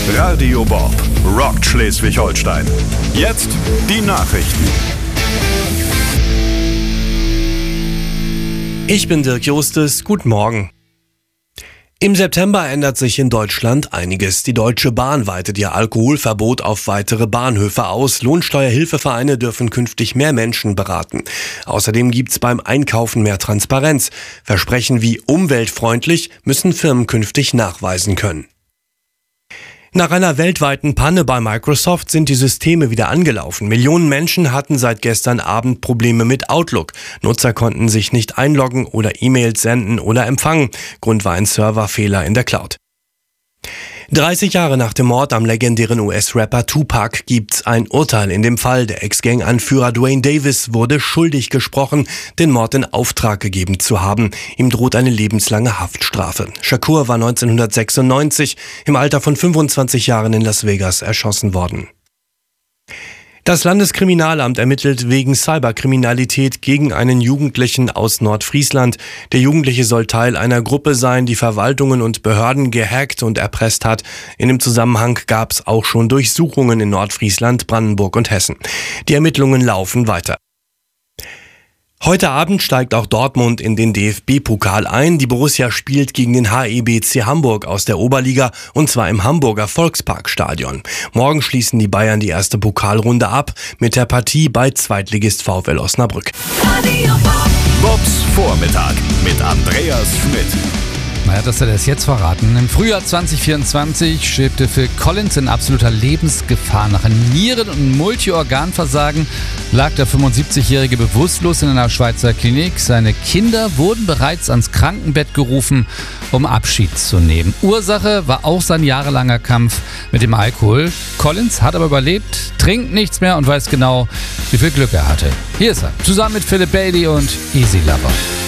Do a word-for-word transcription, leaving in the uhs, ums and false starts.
Radio Bob rockt Schleswig-Holstein. Jetzt die Nachrichten. Ich bin Dirk Justus, guten Morgen. Im September ändert sich in Deutschland einiges. Die Deutsche Bahn weitet ihr Alkoholverbot auf weitere Bahnhöfe aus. Lohnsteuerhilfevereine dürfen künftig mehr Menschen beraten. Außerdem gibt's beim Einkaufen mehr Transparenz. Versprechen wie umweltfreundlich müssen Firmen künftig nachweisen können. Nach einer weltweiten Panne bei Microsoft sind die Systeme wieder angelaufen. Millionen Menschen hatten seit gestern Abend Probleme mit Outlook. Nutzer konnten sich nicht einloggen oder E-Mails senden oder empfangen. Grund war ein Serverfehler in der Cloud. dreißig Jahre nach dem Mord am legendären U S-Rapper Tupac gibt's ein Urteil in dem Fall. Der Ex-Gang-Anführer Duane Davis wurde schuldig gesprochen, den Mord in Auftrag gegeben zu haben. Ihm droht eine lebenslange Haftstrafe. Shakur war neunzehnhundertsechsundneunzig im Alter von fünfundzwanzig Jahren in Las Vegas erschossen worden. Das Landeskriminalamt ermittelt wegen Cyberkriminalität gegen einen Jugendlichen aus Nordfriesland. Der Jugendliche soll Teil einer Gruppe sein, die Verwaltungen und Behörden gehackt und erpresst hat. In dem Zusammenhang gab es auch schon Durchsuchungen in Nordfriesland, Brandenburg und Hessen. Die Ermittlungen laufen weiter. Heute Abend steigt auch Dortmund in den D F B-Pokal ein. Die Borussia spielt gegen den H E B C Hamburg aus der Oberliga und zwar im Hamburger Volksparkstadion. Morgen schließen die Bayern die erste Pokalrunde ab mit der Partie bei Zweitligist VfL Osnabrück. Bobs Vormittag mit Andreas Schmidt. Naja, dass er das jetzt verraten. Im Frühjahr zwanzig vierundzwanzig schwebte Phil Collins in absoluter Lebensgefahr. Nach einem Nieren- und Multiorganversagen lag der fünfundsiebzigjährige bewusstlos in einer Schweizer Klinik. Seine Kinder wurden bereits ans Krankenbett gerufen, um Abschied zu nehmen. Ursache war auch sein jahrelanger Kampf mit dem Alkohol. Collins hat aber überlebt, trinkt nichts mehr und weiß genau, wie viel Glück er hatte. Hier ist er, zusammen mit Philip Bailey und Easy Lover.